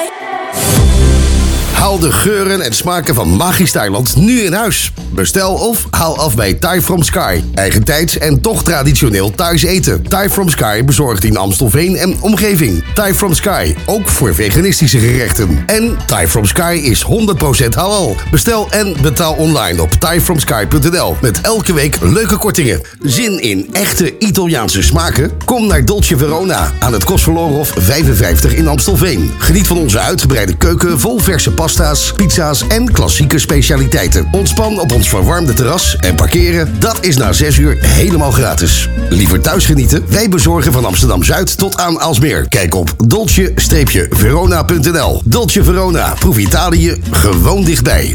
Haal de geuren en smaken van magisch Thailand nu in huis. Bestel of haal af bij Thai From Sky. Eigentijds en toch traditioneel Thais eten. Thai From Sky bezorgt in Amstelveen en omgeving. Thai From Sky, ook voor veganistische gerechten. En Thai From Sky is 100% halal. Bestel en betaal online op thaifromsky.nl. Met elke week leuke kortingen. Zin in echte Italiaanse smaken? Kom naar Dolce Verona aan het Kostverlorenhof 55 in Amstelveen. Geniet van onze uitgebreide keuken vol verse pasta's, pizza's en klassieke specialiteiten. Ontspan op ons verwarmde terras en parkeren, dat is na 6 uur helemaal gratis. Liever thuis genieten? Wij bezorgen van Amsterdam-Zuid tot aan Aalsmeer. Kijk op dolce-verona.nl. Dolce Verona, proef Italië gewoon dichtbij.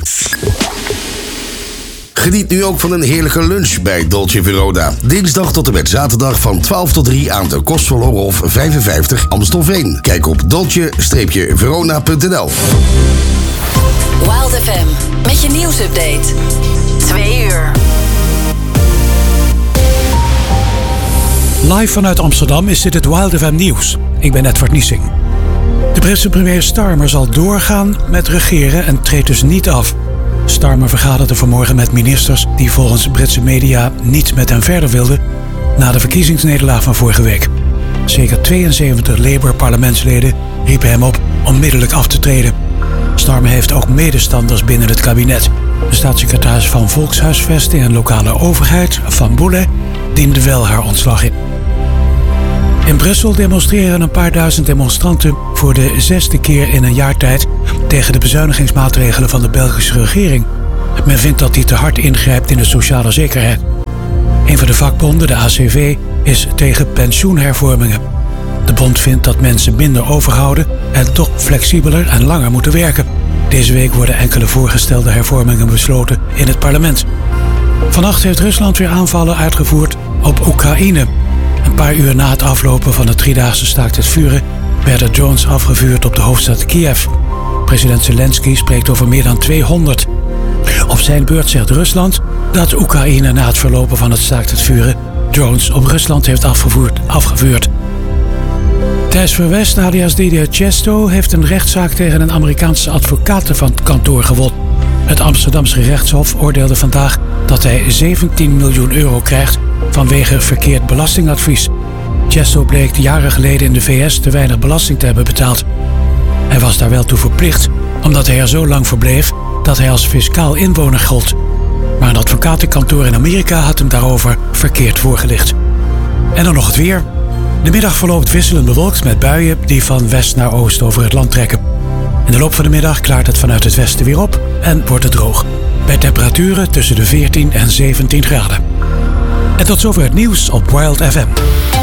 Geniet nu ook van een heerlijke lunch bij Dolce Verona. Dinsdag tot en met zaterdag van 12 tot 3 aan de Kostverlorenhof 55 Amstelveen. Kijk op dolce-verona.nl. Wild FM met je nieuwsupdate. 2 uur. Live vanuit Amsterdam is dit het Wild FM nieuws. Ik ben Edward Niesing. De Britse premier Starmer zal doorgaan met regeren en treedt dus niet af. Starmer vergaderde vanmorgen met ministers die volgens Britse media niet met hem verder wilden na de verkiezingsnederlaag van vorige week. Zeker 72 Labour-parlementsleden riepen hem op onmiddellijk af te treden. Starmer heeft ook medestanders binnen het kabinet. De staatssecretaris van Volkshuisvesting en Lokale Overheid, Van Boele, diende wel haar ontslag in. In Brussel demonstreren een paar duizend demonstranten voor de 6e keer in een jaar tijd tegen de bezuinigingsmaatregelen van de Belgische regering. Men vindt dat die te hard ingrijpt in de sociale zekerheid. Een van de vakbonden, de ACV, is tegen pensioenhervormingen. De bond vindt dat mensen minder overhouden en toch flexibeler en langer moeten werken. Deze week worden enkele voorgestelde hervormingen besloten in het parlement. Vannacht heeft Rusland weer aanvallen uitgevoerd op Oekraïne. Een paar uur na het aflopen van het 3-daagse staakt het vuren werden drones afgevuurd op de hoofdstad Kiev. President Zelensky spreekt over meer dan 200. Op zijn beurt zegt Rusland dat Oekraïne na het verlopen van het staakt het vuren drones op Rusland heeft afgevuurd. Thijs Verwest alias Didier Chesto heeft een rechtszaak tegen een Amerikaanse advocatenkantoor gewonnen. Het Amsterdamse gerechtshof oordeelde vandaag dat hij 17 miljoen euro krijgt vanwege verkeerd belastingadvies. Chesto bleek jaren geleden in de VS te weinig belasting te hebben betaald. Hij was daar wel toe verplicht, omdat hij er zo lang verbleef dat hij als fiscaal inwoner gold. Maar een advocatenkantoor in Amerika had hem daarover verkeerd voorgelicht. En dan nog het weer. De middag verloopt wisselend bewolkt met buien die van west naar oost over het land trekken. In de loop van de middag klaart het vanuit het westen weer op en wordt het droog. Bij temperaturen tussen de 14 en 17 graden. En tot zover het nieuws op Wild FM.